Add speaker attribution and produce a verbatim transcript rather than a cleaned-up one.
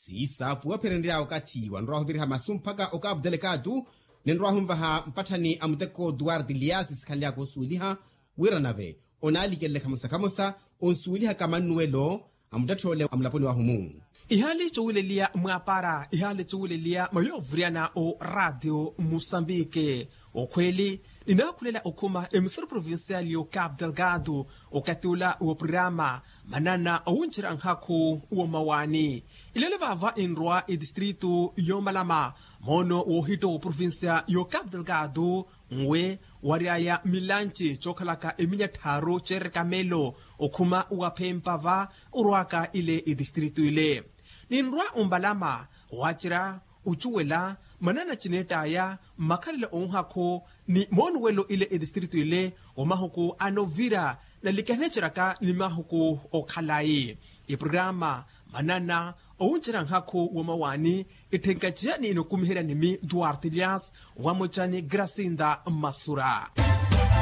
Speaker 1: sisapu waperendera wakati wanroa hudhiri hamasumpaka oka abdelecado nenroa humvaha mpatani amudeko Duarte Lias iskhalia ko suliha wiranave onali kelle kamusa kamusa onsuliha kamanuelo amudathole amulaponi wa humu
Speaker 2: ihali choulelia mwapara ihali choulelia mayovriana o Radio Moçambique okweli ninakhulela okuma emisiri provincial yo Cabo Delgado okatula o programa manana awunchira nkhaku wo mawani ilele vava inroa e distrito yo Malama mono o hito o provincia yo Cabo Delgado ngwe wariaya milanchi chokhalaka eminya tharo cherkamelo okuma uaphempa va urwaka ile e distrito ile ninroa umbalama wachira uchuwela manana chinetaya makhalele onhakho ni monuwelo ile e distrito ile omahuku anovira na likanechiraka limahuku okhalai e programa manana ounchira nhakho wamawani ithenkachiani inokumihera nimi Duarte Lias wamochani Gracinda Masura.